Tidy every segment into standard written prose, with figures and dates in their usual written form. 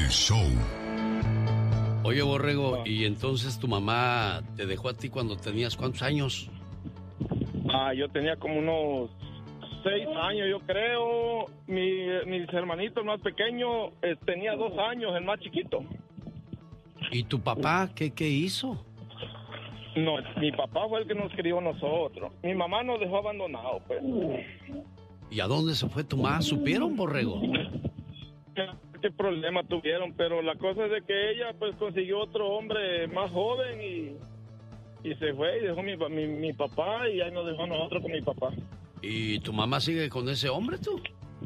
El show. Oye, Borrego, ¿y entonces tu mamá te dejó a ti cuando tenías cuántos años? Yo tenía como unos 6 años, yo creo. Mis hermanitos más pequeños tenía 2 años, el más chiquito. ¿Y tu papá qué hizo? No, mi papá fue el que nos crió a nosotros. Mi mamá nos dejó abandonados, pues. ¿Y a dónde se fue tu mamá? ¿Supieron, Borrego? ¿Qué problema tuvieron? Pero la cosa es de que ella pues consiguió otro hombre más joven y se fue y dejó mi papá y ahí nos dejó a nosotros con mi papá. ¿Y tu mamá sigue con ese hombre, tú?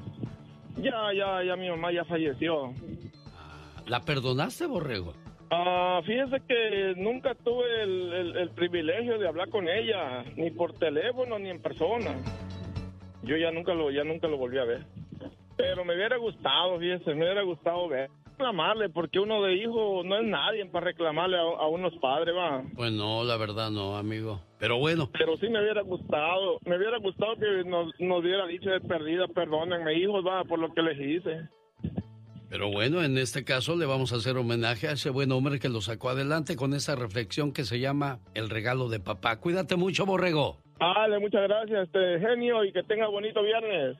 Ya mi mamá ya falleció. ¿La perdonaste, Borrego? Fíjese que nunca tuve el privilegio de hablar con ella, ni por teléfono ni en persona. Yo ya nunca lo volví a ver. Pero me hubiera gustado, fíjese, me hubiera gustado ver. Reclamarle, porque uno de hijo no es nadie para reclamarle a unos padres, va. Pues no, la verdad no, amigo. Pero bueno. Pero sí me hubiera gustado que nos hubiera dicho de perdida, perdónenme, hijos, va, por lo que les hice. Pero bueno, en este caso le vamos a hacer homenaje a ese buen hombre que lo sacó adelante con esa reflexión que se llama El regalo de papá. Cuídate mucho, Borrego. Dale, muchas gracias, genio, y que tenga bonito viernes.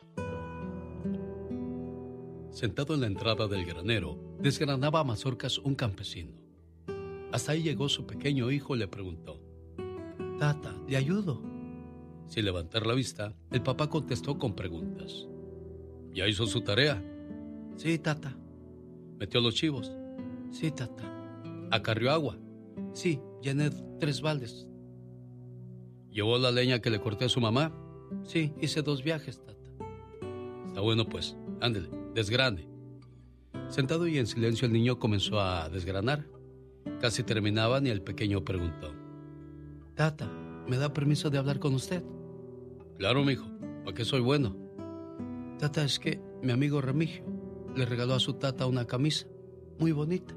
Sentado en la entrada del granero, desgranaba mazorcas un campesino. Hasta ahí llegó su pequeño hijo y le preguntó: Tata, ¿le ayudo? Sin levantar la vista, el papá contestó con preguntas. ¿Ya hizo su tarea? Sí, tata. ¿Metió los chivos? Sí, tata. ¿Acarrió agua? Sí, llené 3 baldes. ¿Llevó la leña que le corté a su mamá? Sí, hice 2 viajes, tata. Está bueno pues, ándele, desgrane. Sentado y en silencio el niño comenzó a desgranar. Casi terminaban y el pequeño preguntó: Tata, ¿me da permiso de hablar con usted? Claro, mijo, ¿para qué soy bueno? Tata, es que mi amigo Remigio le regaló a su tata una camisa muy bonita.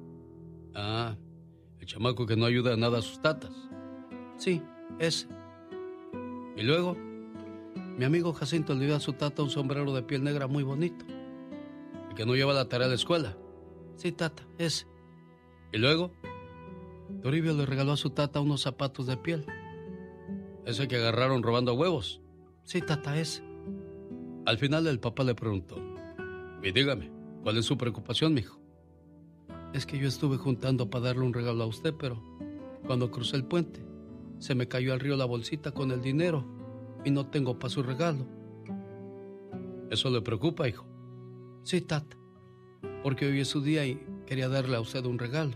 Ah, el chamaco que no ayuda a nada a sus tatas. Sí, ese. Y luego, mi amigo Jacinto le dio a su tata un sombrero de piel negra muy bonito. El que no lleva la tarea a la escuela. Sí, tata, ese. Y luego, Toribio le regaló a su tata unos zapatos de piel. Ese que agarraron robando huevos. Sí, tata, ese. Al final el papá le preguntó: y dígame, ¿cuál es su preocupación, mijo? Es que yo estuve juntando para darle un regalo a usted, pero cuando crucé el puente, se me cayó al río la bolsita con el dinero y no tengo para su regalo. ¿Eso le preocupa, hijo? Sí, tata, porque hoy es su día y quería darle a usted un regalo.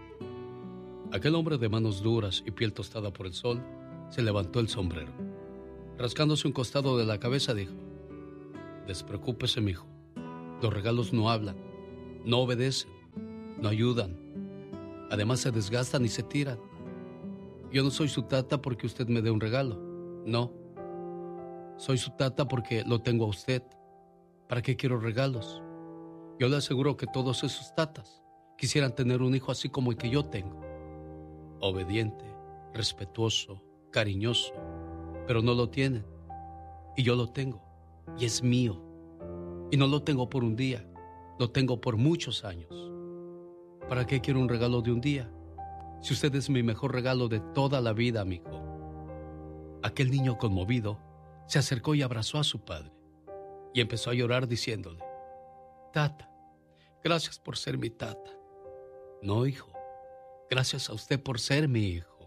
Aquel hombre de manos duras y piel tostada por el sol se levantó el sombrero. Rascándose un costado de la cabeza dijo: despreocúpese, mijo. Los regalos no hablan, no obedecen, no ayudan. Además se desgastan y se tiran. Yo no soy su tata porque usted me dé un regalo. No. Soy su tata porque lo tengo a usted. ¿Para qué quiero regalos? Yo le aseguro que todos esos tatas quisieran tener un hijo así como el que yo tengo. Obediente, respetuoso, cariñoso. Pero no lo tienen. Y yo lo tengo. Y es mío. Y no lo tengo por un día, lo tengo por muchos años. ¿Para qué quiero un regalo de un día? Si usted es mi mejor regalo de toda la vida, amigo. Aquel niño conmovido se acercó y abrazó a su padre y empezó a llorar diciéndole: Tata, gracias por ser mi tata. No, hijo, gracias a usted por ser mi hijo.